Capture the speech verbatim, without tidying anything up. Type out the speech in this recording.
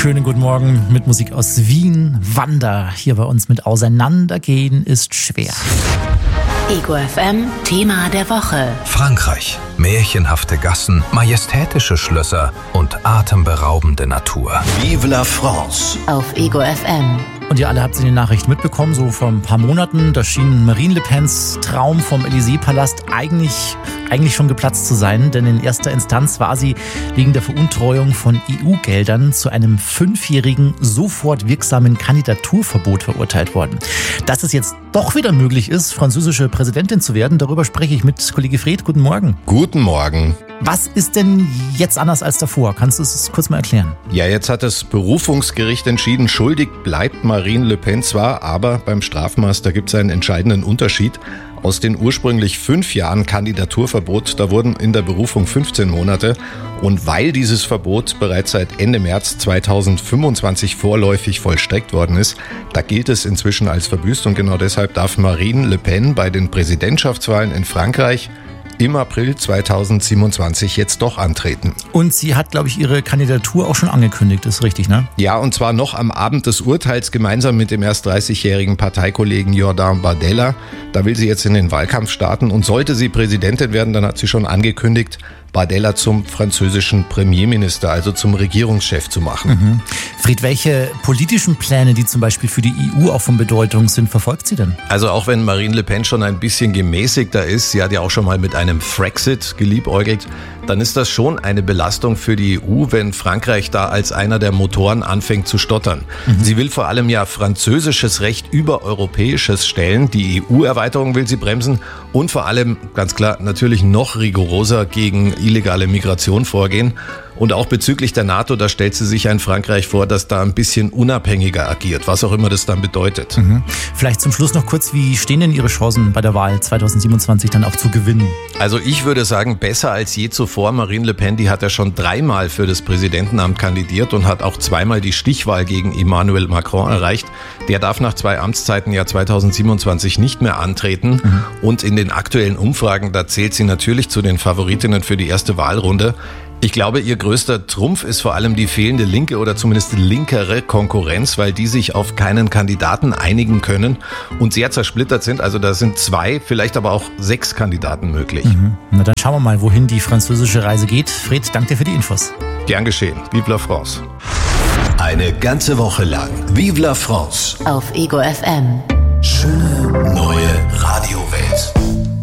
Schönen guten Morgen mit Musik aus Wien. Wanda hier bei uns mit Auseinandergehen ist schwer. Ego F M, Thema der Woche. Frankreich. Märchenhafte Gassen, majestätische Schlösser und atemberaubende Natur. Vive la France. Auf Ego F M. Und ihr alle habt in den Nachrichten mitbekommen, so vor ein paar Monaten, da schien Marine Le Pens Traum vom Élysée-Palast eigentlich, eigentlich schon geplatzt zu sein. Denn in erster Instanz war sie wegen der Veruntreuung von E U-Geldern zu einem fünfjährigen, sofort wirksamen Kandidaturverbot verurteilt worden. Dass es jetzt doch wieder möglich ist, französische Präsidentin zu werden, darüber spreche ich mit Kollege Fred. Guten Morgen. Guten Morgen. Was ist denn jetzt anders als davor? Kannst du es kurz mal erklären? Ja, jetzt hat das Berufungsgericht entschieden, schuldig bleibt Marine Le Pen zwar, aber beim Strafmaß, da gibt es einen entscheidenden Unterschied. Aus den ursprünglich fünf Jahren Kandidaturverbot, da wurden in der Berufung fünfzehn Monate. Und weil dieses Verbot bereits seit Ende März zweitausendfünfundzwanzig vorläufig vollstreckt worden ist, da gilt es inzwischen als verbüßt. Und genau deshalb darf Marine Le Pen bei den Präsidentschaftswahlen in Frankreich im April zweitausendsiebenundzwanzig jetzt doch antreten. Und sie hat, glaube ich, ihre Kandidatur auch schon angekündigt, ist richtig, ne? Ja, und zwar noch am Abend des Urteils gemeinsam mit dem erst dreißigjährigen Parteikollegen Jordan Bardella. Da will sie jetzt in den Wahlkampf starten und sollte sie Präsidentin werden, dann hat sie schon angekündigt, Bardella zum französischen Premierminister, also zum Regierungschef zu machen. Mhm. Fried, welche politischen Pläne, die zum Beispiel für die E U auch von Bedeutung sind, verfolgt sie denn? Also auch wenn Marine Le Pen schon ein bisschen gemäßigter ist, sie hat ja auch schon mal mit einem Frexit geliebäugelt, dann ist das schon eine Belastung für die E U, wenn Frankreich da als einer der Motoren anfängt zu stottern. Mhm. Sie will vor allem ja französisches Recht über europäisches stellen, die E U-Erweiterung will sie bremsen und vor allem, ganz klar, natürlich noch rigoroser gegen illegale Migration vorgehen. Und auch bezüglich der NATO, da stellt sie sich ein Frankreich vor, das da ein bisschen unabhängiger agiert, was auch immer das dann bedeutet. Mhm. Vielleicht zum Schluss noch kurz, wie stehen denn Ihre Chancen bei der Wahl zweitausendsiebenundzwanzig dann auch zu gewinnen? Also ich würde sagen, besser als je zuvor. Marine Le Pen, die hat ja schon dreimal für das Präsidentenamt kandidiert und hat auch zweimal die Stichwahl gegen Emmanuel Macron erreicht. Der darf nach zwei Amtszeiten ja zweitausendsiebenundzwanzig nicht mehr antreten. Mhm. Und in den aktuellen Umfragen, da zählt sie natürlich zu den Favoritinnen für die erste Wahlrunde. Ich glaube, ihr größter Trumpf ist vor allem die fehlende linke oder zumindest linkere Konkurrenz, weil die sich auf keinen Kandidaten einigen können und sehr zersplittert sind. Also da sind zwei, vielleicht aber auch sechs Kandidaten möglich. Mhm. Na dann schauen wir mal, wohin die französische Reise geht. Fred, danke dir für die Infos. Gern geschehen. Vive la France. Eine ganze Woche lang. Vive la France. Auf Ego F M. Schöne neue Radio.